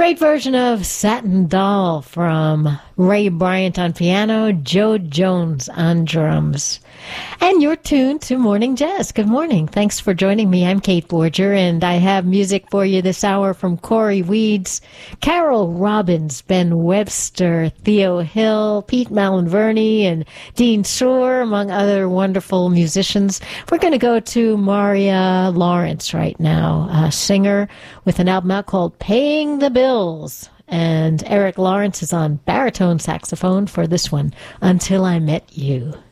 Great version of Satin Doll from Ray Bryant on piano, Joe Jones on drums. And you're tuned to Morning Jazz. Good morning. Thanks for joining me. I'm Kate Borger, and I have music for you this hour from Corey Weeds, Carol Robbins, Ben Webster, Theo Hill, Pete Malinverni, and Dean Shore, among other wonderful musicians. We're going to go to Maria Lawrence right now, a singer with an album out called Paying the Bills. And Eric Lawrence is on baritone saxophone for this one, Until I Met You.